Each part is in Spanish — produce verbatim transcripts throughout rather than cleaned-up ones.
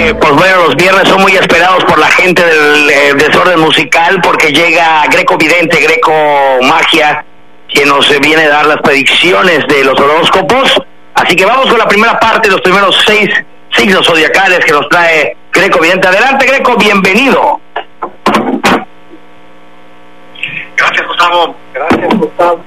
que, pues bueno, los viernes son muy esperados por la gente del eh, desorden musical, porque llega Greco Vidente, Greco Magia, quien nos eh, viene a dar las predicciones de los horóscopos. Así que vamos con la primera parte, los primeros seis signos zodiacales que nos trae Greco Vidente. Adelante, Greco, bienvenido. Gracias, Gustavo. Gracias, Gustavo.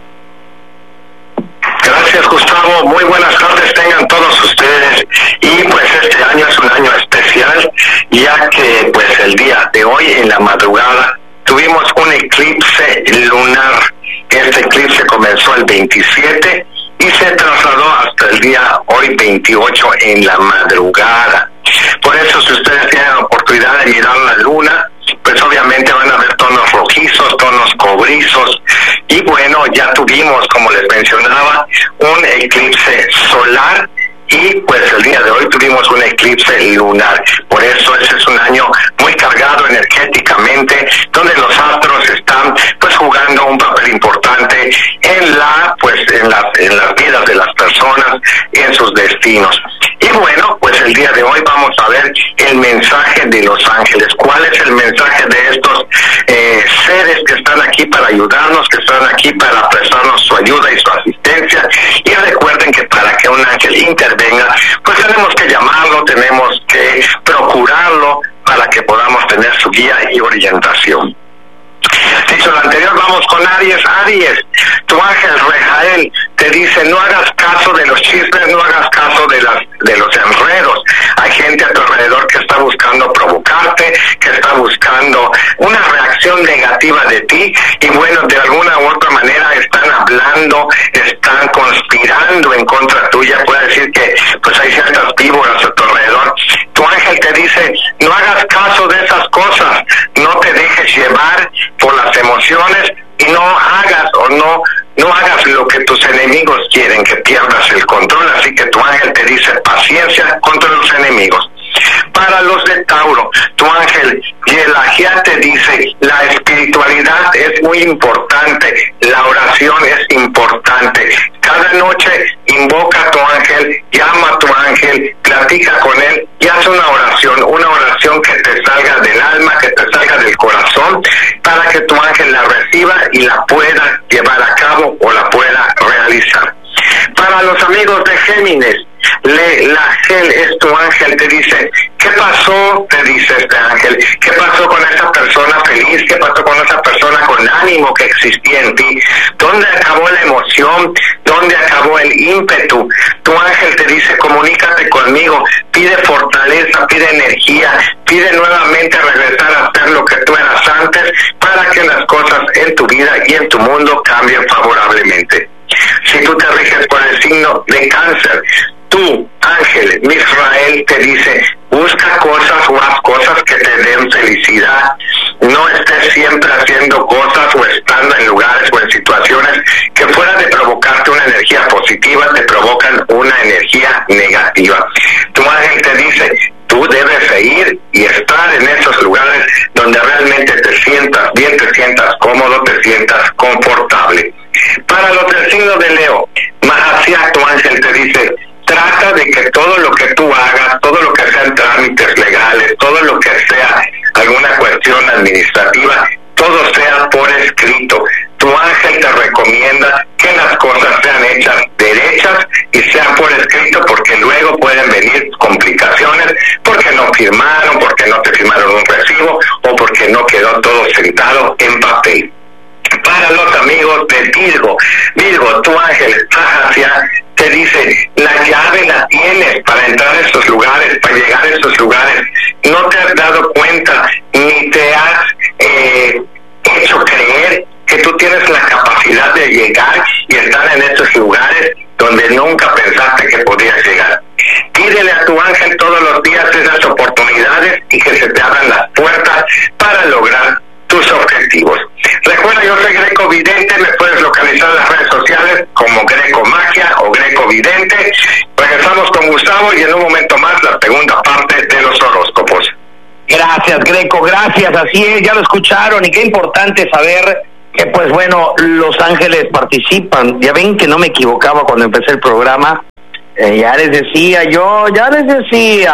Gracias, Gustavo. Muy buenas tardes tengan todos ustedes. Y pues este año es un año especial, ya que pues el día de hoy en la madrugada tuvimos un eclipse lunar. Este eclipse comenzó el veintisiete y se trasladó hasta el día hoy veintiocho en la madrugada. Por eso, si ustedes tienen la oportunidad de mirar la luna, pues obviamente van a ver tonos rojizos, tonos cobrizos. Y bueno, ya tuvimos, como les mencionaba, un eclipse solar. Y pues el día de hoy tuvimos un eclipse lunar. Por eso ese es un año muy cargado energéticamente, donde los astros están pues jugando un papel importante en la pues en las en las vidas de las personas y en sus destinos. Y bueno, pues el día de hoy vamos a ver el mensaje de los ángeles. ¿Cuál es el mensaje de estos eh, seres que están aquí para ayudarnos, que están aquí para prestarnos su ayuda y su asistencia? Y recuerden que para que un ángel intervenga, pues tenemos que llamarlo, tenemos que procurarlo para que podamos tener su guía y orientación. Dicho lo anterior, vamos con Aries. Aries, tu ángel Rejael te dice: no hagas caso de los chismes, no hagas caso de las de los enredos. Hay gente a tu alrededor que está buscando provocarte, que está buscando una reacción negativa de ti, y bueno, de alguna u otra manera están hablando, están conspirando en contra tuya. Puede decir que pues hay ciertas víboras a tu alrededor. Tu ángel te dice: no hagas caso de esas cosas, no te dejes llevar por las emociones y no hagas o no no hagas lo que tus enemigos quieren, que pierdas el control. Así que tu ángel te dice: paciencia contra los enemigos. Para los de Tauro, tu ángel Yelajia te dice: la espiritualidad es muy importante, la oración es importante. Cada noche invoca a tu ángel, llama a tu ángel, platica con él y haz una oración, una oración que te salga del alma, que te salga del corazón, para que tu ángel la reciba y la pueda llevar a cabo o la pueda realizar. Para los amigos de Géminis, Le, la Gel es tu ángel, te dice: ¿qué pasó? Te dice este ángel, ¿qué pasó con esa persona feliz? ¿Qué pasó con esa persona con ánimo que existía en ti? ¿Dónde acabó la emoción? ¿Dónde acabó el ímpetu? Tu ángel te dice: comunícate conmigo, pide fortaleza, pide energía, pide nuevamente regresar a hacer lo que tú eras antes, para que las cosas en tu vida y en tu mundo cambien favorablemente. Si tú te riges por el signo de Cáncer, tu ángel Misrael te dice: busca cosas o haz cosas que te den felicidad. No estés siempre haciendo cosas o estando en lugares o en situaciones que fuera de provocarte una energía positiva, te provocan una energía negativa. Tu ángel te dice: tú debes de ir y estar en esos lugares donde realmente te sientas bien, te sientas cómodo, te sientas confortable. Para los del signo de Leo, Mahasia, tu ángel te dice: trata de que todo lo que tú hagas, todo lo que sean trámites legales, todo lo que sea alguna cuestión administrativa, todo sea por escrito. Tu ángel te recomienda que las cosas sean hechas derechas y sean por escrito, porque luego pueden venir complicaciones, porque no firmaron, porque no te firmaron un recibo o porque no quedó todo sentado en papel. Para los amigos de Virgo, Virgo, tu ángel Ajasia te dice: la llave la tienes para entrar a estos lugares, para llegar a estos lugares. No te has dado cuenta ni te has eh, hecho creer que tú tienes la capacidad de llegar y estar en estos lugares donde nunca pensaste que podías llegar. Pídele a tu ángel todos los días esas oportunidades y que se te abran las puertas para lograr tus objetivos. Recuerda, yo soy Greco Vidente, me puedes localizar en las redes sociales como Greco Magia o Greco Vidente. Regresamos con Gustavo y en un momento más la segunda parte de los horóscopos. Gracias, Greco, gracias, así es, ya lo escucharon, y qué importante saber que pues bueno, los ángeles participan. Ya ven que no me equivocaba cuando empecé el programa. Eh, ya les decía yo, ya les decía,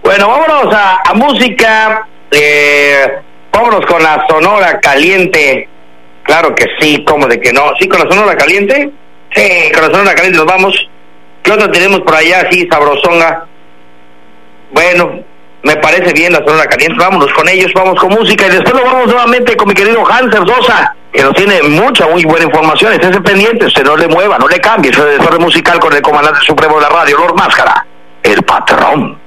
Bueno, vámonos a, a música, eh, vámonos con la Sonora Caliente. Claro que sí, ¿cómo de que no? ¿Sí con la Sonora Caliente? Sí, con la Sonora Caliente nos vamos. ¿Qué otra tenemos por allá así, sabrosonga? Bueno, me parece bien la Sonora Caliente, vámonos con ellos, vamos con música y después nos vamos nuevamente con mi querido Hanser Sosa, que nos tiene mucha, muy buena información. Estése pendiente, usted no le mueva, no le cambie, soy el desorden musical con el comandante supremo de la radio, Lord Máscara, el patrón.